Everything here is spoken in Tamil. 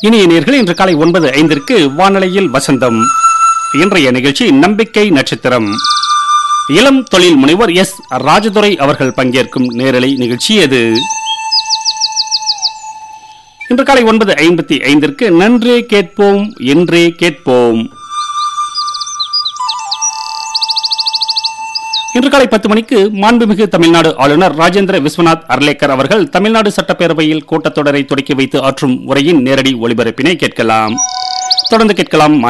இனிய நேயர்களே, இன்று காலை 9:05 வானொலியில் வசந்தம். இன்றைய நிகழ்ச்சி நம்பிக்கை நட்சத்திரம். இளம் தொழில் முனைவர் எஸ் ராஜதுரை அவர்கள் பங்கேற்கும் நேரலை நிகழ்ச்சி அது. இன்று காலை 9:55 நன்றே கேட்போம் என்றே கேட்போம். இன்று காலை 10 மணிக்கு மாண்புமிகு தமிழ்நாடு ஆளுநர் ராஜேந்திர விஸ்வநாத் அர்லேக்கர் அவர்கள் தமிழ்நாடு சட்டப்பேரவையில் கூட்டத்தொடரை தொடக்கி வைத்து ஆற்றும் உரையின் நேரடி ஒளிபரப்பினை கேட்கலாம். தொடர்ந்து கேட்கலாம்